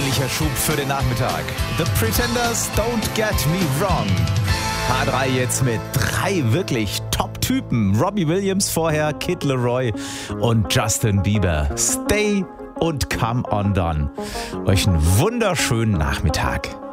ordentlicher Schub für den Nachmittag. The Pretenders, Don't Get Me Wrong. H3 jetzt mit 3 wirklich Top-Typen. Robbie Williams vorher, Kid Laroi und Justin Bieber. Stay und Come Undone. Euch einen wunderschönen Nachmittag.